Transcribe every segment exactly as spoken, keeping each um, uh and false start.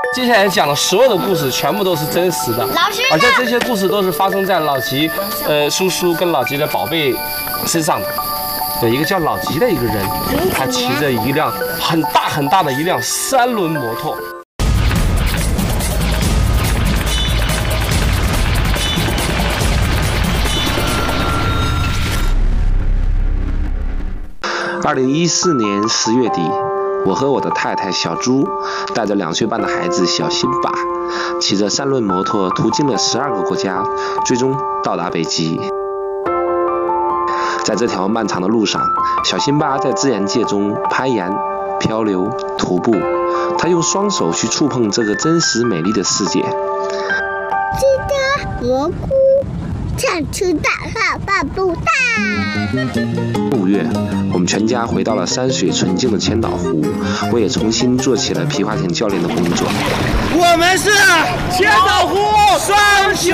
接下来讲的所有的故事全部都是真实的，而且这些故事都是发生在老吉呃叔叔跟老吉的宝贝身上的。有一个叫老吉的一个人，他骑着一辆很大很大的一辆三轮摩托。 二零一四年十月底，我和我的太太小朱带着两岁半的孩子小辛巴，骑着三轮摩托途经了十二个国家，最终到达北极。在这条漫长的路上，小辛巴在自然界中攀岩、漂流、徒步，他用双手去触碰这个真实美丽的世界。 记得蘑菇想吃大号大不大。 五月，我们全家回到了山水纯净的千岛湖，我也重新做起了皮划艇教练的工作。 我们是千岛湖双雄。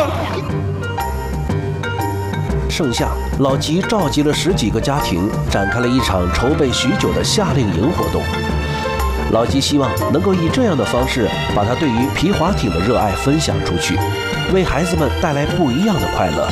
盛夏，老吉召集了十几个家庭，展开了一场筹备许久的夏令营活动。老吉希望能够以这样的方式，把他对于皮划艇的热爱分享出去，为孩子们带来不一样的快乐。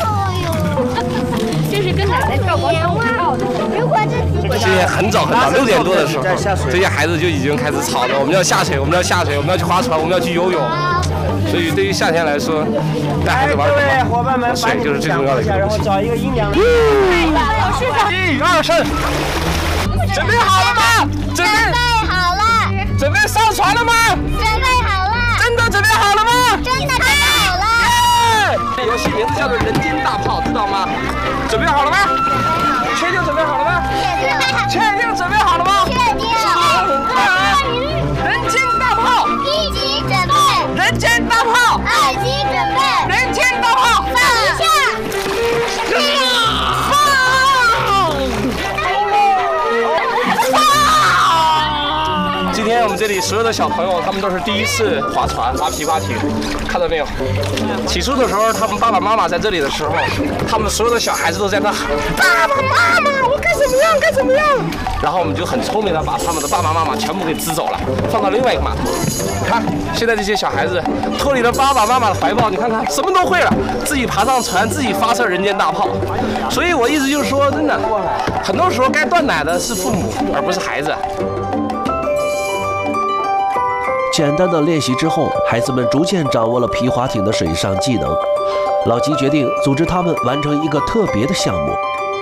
这是跟奶奶跳广场舞跳的。 如果这几个今天很早很早，六点多的时候，这些孩子就已经开始吵着，我们要下水，我们要下水，我们要去划船，我们要去游泳。所以对于夏天来说，带孩子玩什么？ 伙伴们， 水就是最重要的一个东西。 找一个阴凉的。 一二三，准备好了吗？准备好了， 准备上船了吗？ 准备好了， 真的准备好了吗？ 真的准备好了。 这游戏名字叫做人间大炮，知道吗？准备好了吗？确定准备好了吗？确定准备好了吗？ 确定。 很快啊！人间大炮， 一级准备。 人间大炮， 二级准备。 人间大炮， 放下。 今天我们这里所有的小朋友，他们都是第一次划船、划皮划艇，看到没有？起初的时候，他们爸爸妈妈在这里的时候，他们所有的小孩子都在那喊：“爸爸妈妈，我该怎么样？该怎么样？”然后我们就很聪明的把他们的爸爸妈妈全部给支走了，放到另外一个码头。你看，现在这些小孩子脱离了爸爸妈妈的怀抱，你看看，什么都会了，自己爬上船，自己发射人间大炮。所以我意思就是说，真的，很多时候该断奶的是父母，而不是孩子。 简单的练习之后，孩子们逐渐掌握了皮划艇的水上技能。老吉决定组织他们完成一个特别的项目。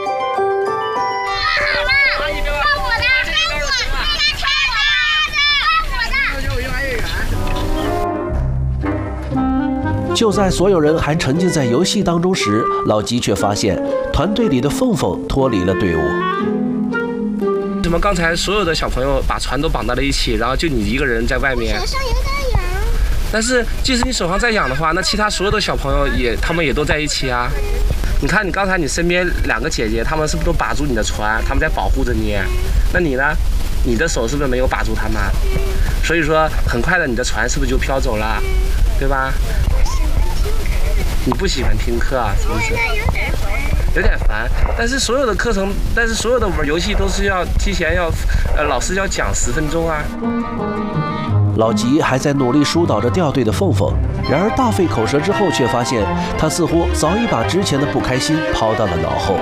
就在所有人还沉浸在游戏当中时，老吉却发现团队里的凤凤脱离了队伍。 为什么刚才所有的小朋友把船都绑到了一起，然后就你一个人在外面？ 手上有点痒。 但是即使你手上再痒的话，那其他所有的小朋友也，他们也都在一起啊。你看，你刚才你身边两个姐姐，她们是不是都把住你的船？她们在保护着你。那你呢？你的手是不是没有把住她们？所以说，很快的，你的船是不是就飘走了？对吧？你不喜欢听课啊？是不是？有点烦，但是所有的课程，但是所有的玩游戏都是要提前要，呃，老师要讲十分钟啊。 老吉还在努力疏导着掉队的凤凤，然而大费口舌之后，却发现他似乎早已把之前的不开心抛到了脑后。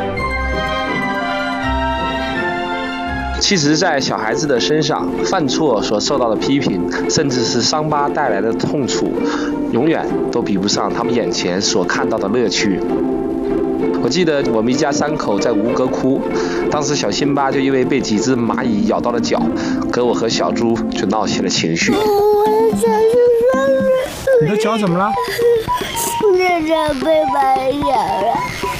其实，在小孩子的身上，犯错所受到的批评，甚至是伤疤带来的痛楚，永远都比不上他们眼前所看到的乐趣。我记得我们一家三口在吴哥窟，当时小辛巴就因为被几只蚂蚁咬到了脚，可我和小猪就闹起了情绪。 你的脚怎么了？ 这这被蚂蚁咬了。